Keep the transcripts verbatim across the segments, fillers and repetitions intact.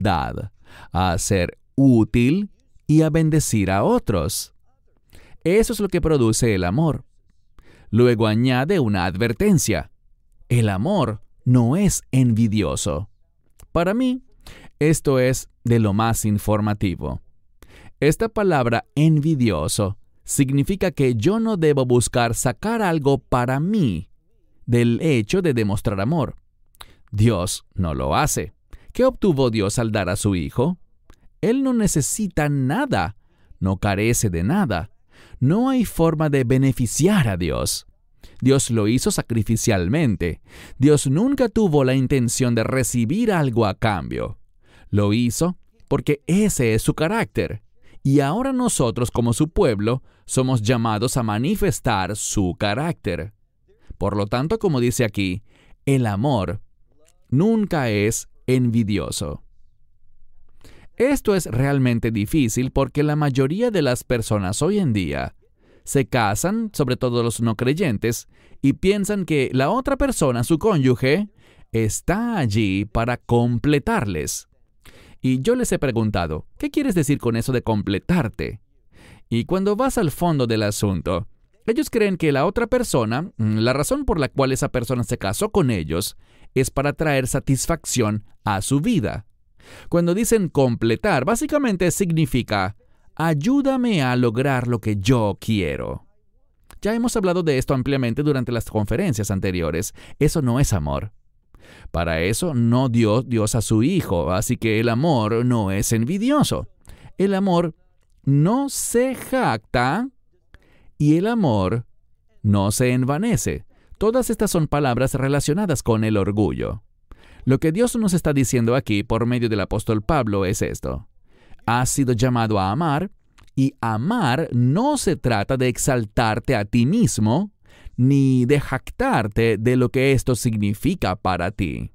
a ser útil y a bendecir a otros. Eso es lo que produce el amor. Luego añade una advertencia. El amor no es envidioso. Para mí, esto es de lo más informativo. Esta palabra envidioso significa que yo no debo buscar sacar algo para mí del hecho de demostrar amor. Dios no lo hace. ¿Qué obtuvo Dios al dar a su Hijo? Él no necesita nada, no carece de nada. No hay forma de beneficiar a Dios. Dios lo hizo sacrificialmente. Dios nunca tuvo la intención de recibir algo a cambio. Lo hizo porque ese es su carácter. Y ahora nosotros, como su pueblo, somos llamados a manifestar su carácter. Por lo tanto, como dice aquí, el amor nunca es envidioso. Esto es realmente difícil porque la mayoría de las personas hoy en día se casan, sobre todo los no creyentes, y piensan que la otra persona, su cónyuge, está allí para completarles. Y yo les he preguntado, ¿qué quieres decir con eso de completarte? Y cuando vas al fondo del asunto, ellos creen que la otra persona, la razón por la cual esa persona se casó con ellos, es para traer satisfacción a su vida. Cuando dicen completar, básicamente significa ayúdame a lograr lo que yo quiero. Ya hemos hablado de esto ampliamente durante las conferencias anteriores. Eso no es amor. Para eso no dio Dios a su Hijo, así que el amor no es envidioso. El amor no se jacta y el amor no se envanece. Todas estas son palabras relacionadas con el orgullo. Lo que Dios nos está diciendo aquí por medio del apóstol Pablo es esto. Has sido llamado a amar, y amar no se trata de exaltarte a ti mismo, ni de jactarte de lo que esto significa para ti.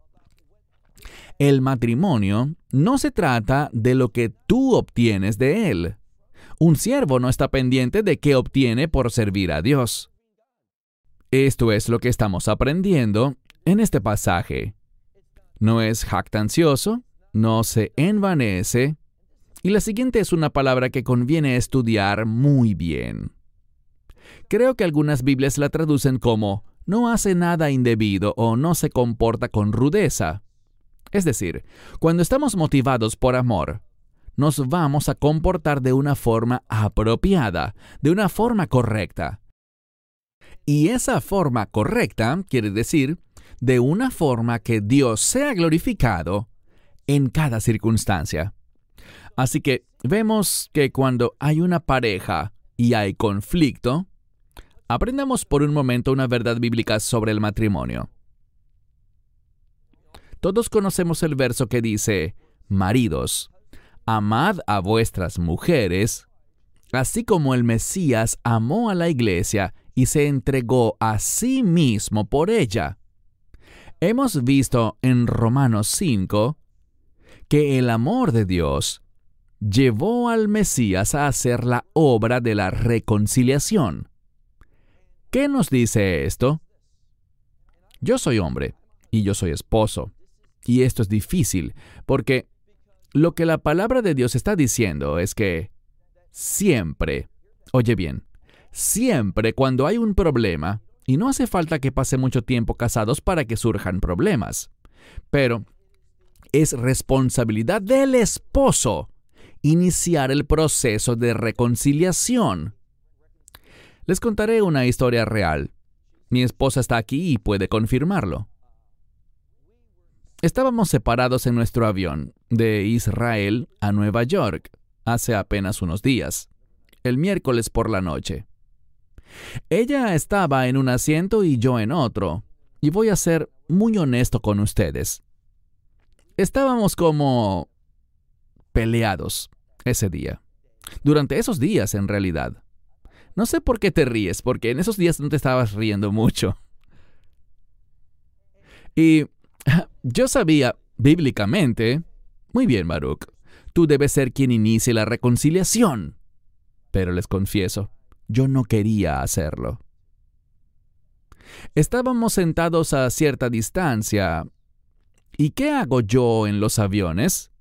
El matrimonio no se trata de lo que tú obtienes de él. Un siervo no está pendiente de qué obtiene por servir a Dios. Esto es lo que estamos aprendiendo en este pasaje. No es jactancioso, no se envanece, y la siguiente es una palabra que conviene estudiar muy bien. Creo que algunas Biblias la traducen como no hace nada indebido o no se comporta con rudeza. Es decir, cuando estamos motivados por amor, nos vamos a comportar de una forma apropiada, de una forma correcta. Y esa forma correcta quiere decir de una forma que Dios sea glorificado en cada circunstancia. Así que vemos que cuando hay una pareja y hay conflicto, aprendamos por un momento una verdad bíblica sobre el matrimonio. Todos conocemos el verso que dice, maridos, amad a vuestras mujeres, así como el Mesías amó a la iglesia y se entregó a sí mismo por ella. Hemos visto en Romanos cinco que el amor de Dios llevó al Mesías a hacer la obra de la reconciliación. ¿Qué nos dice esto? Yo soy hombre y yo soy esposo. Y esto es difícil porque lo que la palabra de Dios está diciendo es que siempre, oye bien, siempre cuando hay un problema, y no hace falta que pase mucho tiempo casados para que surjan problemas, pero es responsabilidad del esposo iniciar el proceso de reconciliación. Les contaré una historia real. Mi esposa está aquí y puede confirmarlo. Estábamos separados en nuestro avión de Israel a Nueva York hace apenas unos días, el miércoles por la noche. Ella estaba en un asiento y yo en otro, y voy a ser muy honesto con ustedes. Estábamos como peleados ese día. Durante esos días, en realidad. No sé por qué te ríes, porque en esos días no te estabas riendo mucho. Y yo sabía, bíblicamente, muy bien, Baruch, tú debes ser quien inicie la reconciliación. Pero les confieso, yo no quería hacerlo. Estábamos sentados a cierta distancia. ¿Y qué hago yo en los aviones?